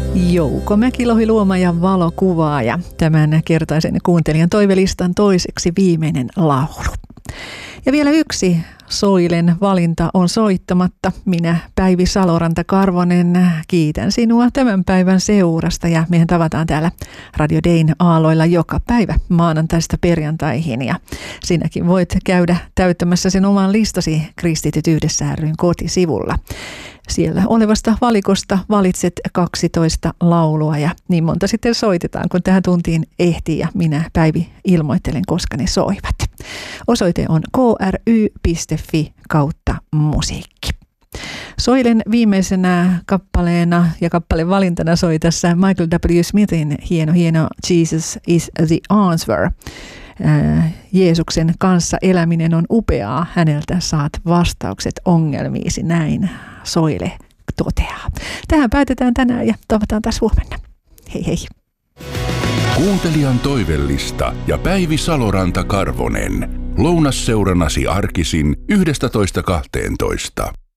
Jouko Mäkilohi luoma ja valokuvaaja. Tämän kertaisen kuuntelijan toivelistan toiseksi viimeinen laulu. Ja vielä yksi Soilen valinta on soittamatta. Minä, Päivi Saloranta-Karvonen, kiitän sinua tämän päivän seurasta ja mehän tavataan täällä Radio Dayn aalloilla joka päivä maanantaista perjantaihin ja sinäkin voit käydä täyttämässä sen oman listasi Kristityt yhdessä ry:n kotisivulla. Siellä olevasta valikosta valitset 12 laulua ja niin monta sitten soitetaan, kun tähän tuntiin ehtii ja minä, Päivi, ilmoittelen, koska ne soivat. Osoite on kry.fi/musiikki. Soilen viimeisenä kappaleena ja kappaleen valintana soi tässä Michael W. Smithin hieno Jesus is the answer. Jeesuksen kanssa eläminen on upeaa, häneltä saat vastaukset ongelmiisi, näin Soile toteaa. Tähän päätetään tänään ja tavataan taas huomenna. Hei hei. Kuuntelijan toivellista ja Päivi Saloranta-Karvonen. Lounasseuranasi arkisin 11.12.